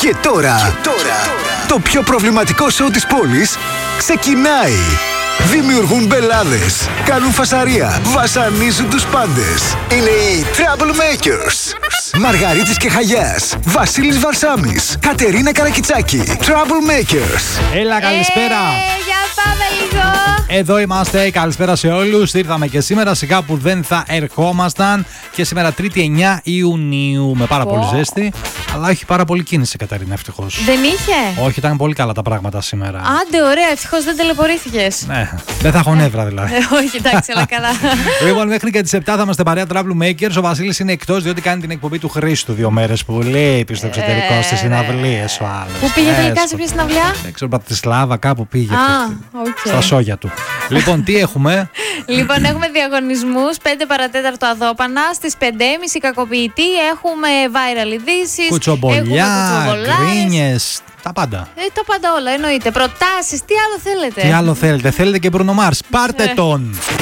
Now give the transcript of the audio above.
Και τώρα, το πιο προβληματικό σοου της πόλης ξεκινάει. Δημιουργούν μπελάδες, κάνουν φασαρία, βασανίζουν τους πάντες. Είναι οι Troublemakers. Μαργαρίτης και Χαγιάς, Βασίλης Βαρσάμης, Κατερίνα Καρακιτσάκη. Troublemakers. Έλα, καλησπέρα. Για πάμε λίγο. Εδώ είμαστε, καλησπέρα σε όλους. Ήρθαμε και σήμερα, σιγά που δεν θα ερχόμασταν. Και σήμερα 3η 9 Ιουνίου. Με πάρα πολύ ζέστη. Αλλά όχι πάρα πολύ κίνηση, Κατερίνα, ευτυχώς. Δεν είχε. Όχι, ήταν πολύ καλά τα πράγματα σήμερα. Άντε, ωραία, ευτυχώς δεν τελεπορήθηκες. Ναι, δεν θα έχω νεύρα δηλαδή. Όχι, εντάξει, αλλά καλά. Λοιπόν, μέχρι και τις 7 θα είμαστε παρέα Troublemakers. Ο Βασίλης είναι εκτός διότι κάνει την εκπομπή του Χρήστου 2 μέρες που λείπει στο εξωτερικό στις συναυλίες ο άλλος. Πού πήγε τελικά, σε ποια συναυλία? Δεν ξέρω, Πρατισλάβα, κάπου πήγε. Okay. Στα σόγια του. Λοιπόν, τι έχουμε? Λοιπόν, έχουμε διαγωνισμούς 5 παρατέταρτο Αδόπανα. Στις 5.30 κακοποιητή έχουμε viral ειδήσεις. Κουτσομπολιά, γκρίνιες, τα πάντα. Τα πάντα όλα, εννοείται. Προτάσεις, τι άλλο θέλετε? Τι άλλο θέλετε? Θέλετε και Bruno Mars? Πάρτε τον!